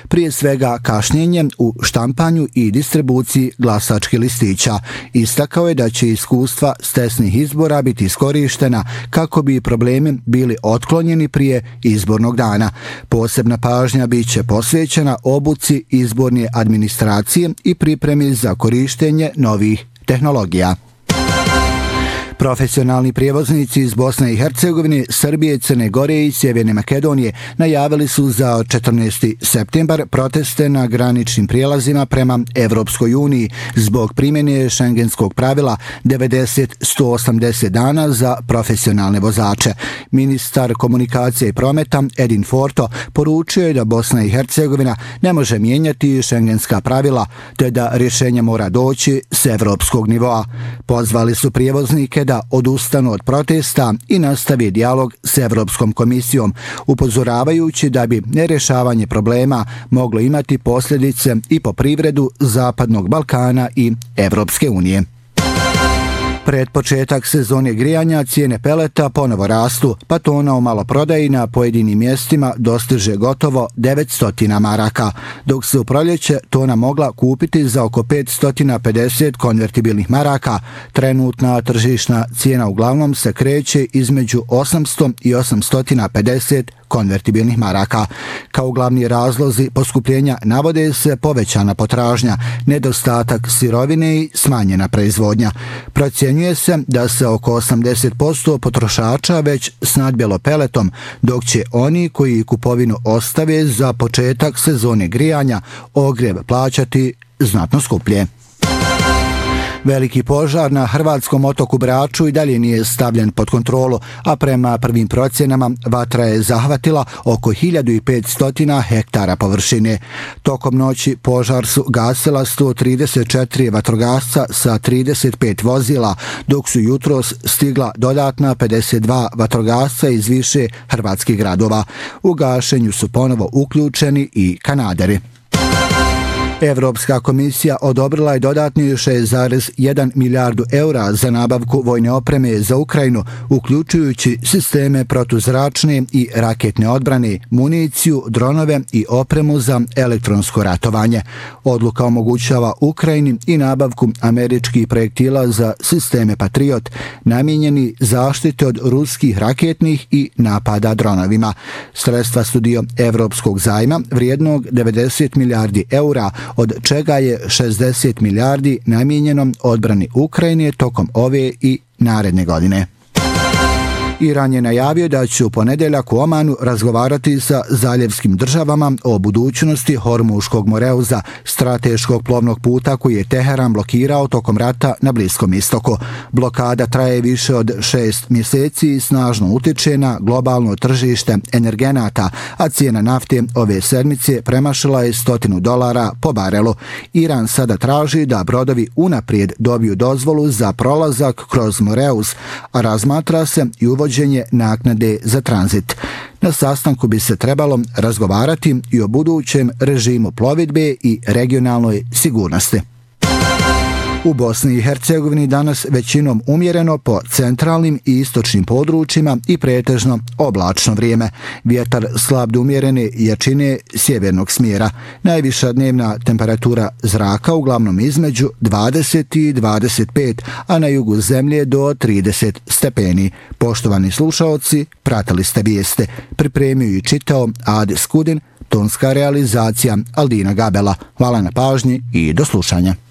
prije svega kašnjenjem u štampanju i distribuciji glasačkih listića. Istakao je da će iskustva s testnih izbora biti iskorištena kako bi problemi bili otklonjeni prije izbornog dana. Posebna pažnja bit će posvećena obuci izborne administracije i pripremi za korištenje novih tehnologija. Profesionalni prijevoznici iz Bosne i Hercegovine, Srbije, Crne Gore i Sjeverne Makedonije najavili su za 14. septembar proteste na graničnim prijelazima prema Evropskoj uniji zbog primjene šengenskog pravila 90-180 dana za profesionalne vozače. Ministar komunikacije i prometa Edin Forto poručio je da Bosna i Hercegovina ne može mijenjati šengenska pravila, te da rješenje mora doći s evropskog nivoa. Pozvali su prijevoznike da odustanu od protesta i nastavi dijalog s Evropskom komisijom, upozoravajući da bi nerješavanje problema moglo imati posljedice i po privredu Zapadnog Balkana i Evropske unije. Pred početak sezone grijanja cijene peleta ponovo rastu, pa tona u maloprodaji na pojedinim mjestima dostiže gotovo 900 maraka, dok se u proljeće tona mogla kupiti za oko 550 konvertibilnih maraka. Trenutna tržišna cijena uglavnom se kreće između 800 i 850 konvertibilnih maraka. Kao glavni razlozi poskupljenja navode se povećana potražnja, nedostatak sirovine i smanjena proizvodnja. Procjenjuje se da se oko 80% potrošača već snadbjelo peletom, dok će oni koji kupovinu ostave za početak sezone grijanja ogrjev plaćati znatno skuplje. Veliki požar na hrvatskom otoku Braču i dalje nije stavljen pod kontrolu, a prema prvim procjenama vatra je zahvatila oko 1500 hektara površine. Tokom noći požar su gasila 134 vatrogasca sa 35 vozila, dok su jutros stigla dodatna 52 vatrogasca iz više hrvatskih gradova. U gašenju su ponovo uključeni i kanaderi. Evropska komisija odobrila je dodatni 6,1 milijardu eura za nabavku vojne opreme za Ukrajinu, uključujući sisteme protuzračne i raketne odbrane, municiju, dronove i opremu za elektronsko ratovanje. Odluka omogućava Ukrajini i nabavku američkih projektila za sisteme Patriot, namijenjeni zaštite od ruskih raketnih i napada dronovima. Sredstva su dio evropskog zajma vrijednog 90 milijardi eura, od čega je 60 milijardi namijenjeno odbrani Ukrajine tokom ove i naredne godine. Iran je najavio da će u ponedjeljak u Omanu razgovarati sa zaljevskim državama o budućnosti Hormuškog moreuza, strateškog plovnog puta koji je Teheran blokirao tokom rata na Bliskom istoku. Blokada traje više od 6 mjeseci i snažno utiče na globalno tržište energenata, a cijena nafte ove sedmice premašila je $100 po barelu. Iran sada traži da brodovi unaprijed dobiju dozvolu za prolazak kroz moreuz, a razmatra se i uvođenje naknade za tranzit. Na sastanku bi se trebalo razgovarati i o budućem režimu plovidbe i regionalnoj sigurnosti. U Bosni i Hercegovini danas većinom umjereno po centralnim i istočnim područjima i pretežno oblačno vrijeme. Vjetar slab do umjerene jačine sjevernog smjera. Najviša dnevna temperatura zraka uglavnom između 20 i 25, a na jugu zemlje do 30 stepeni. Poštovani slušaoci, pratili ste vijeste. Pripremio i čitao Ade Skudin, tonska realizacija Aldina Gabela. Hvala na pažnji i do slušanja.